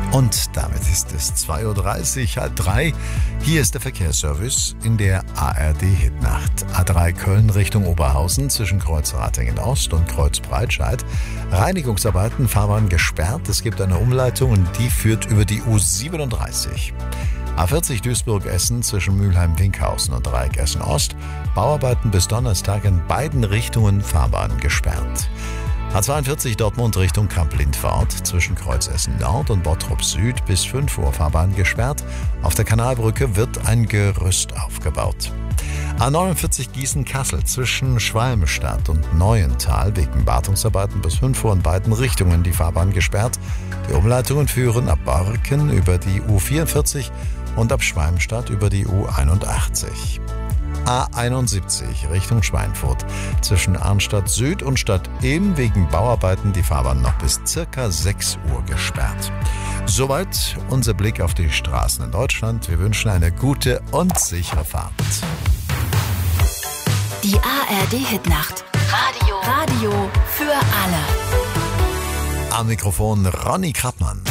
Und damit ist es 2.30 Uhr, halb drei. Hier ist der Verkehrsservice in der ARD-Hitnacht. A3 Köln Richtung Oberhausen zwischen Kreuz Ratingen Ost und Kreuz Breitscheid. Reinigungsarbeiten, Fahrbahn gesperrt. Es gibt eine Umleitung und die führt über die U37. A40 Duisburg-Essen zwischen Mülheim-Winkhausen und Dreieck Essen-Ost. Bauarbeiten bis Donnerstag in beiden Richtungen, Fahrbahn gesperrt. A42 Dortmund Richtung Kamp-Lindfort zwischen Kreuz Essen Nord und Bottrop Süd bis 5 Uhr Fahrbahn gesperrt. Auf der Kanalbrücke wird ein Gerüst aufgebaut. A49 Gießen-Kassel zwischen Schwalmstadt und Neuental wegen Wartungsarbeiten bis 5 Uhr in beiden Richtungen die Fahrbahn gesperrt. Die Umleitungen führen ab Borken über die U44 und ab Schwalmstadt über die U81. A71 Richtung Schweinfurt zwischen Arnstadt Süd und Stadt Ilm wegen Bauarbeiten die Fahrbahn noch bis ca. 6 Uhr gesperrt. Soweit unser Blick auf die Straßen in Deutschland. Wir wünschen eine gute und sichere Fahrt. Die ARD-Hitnacht. Radio für alle. Am Mikrofon Ronny Krappmann.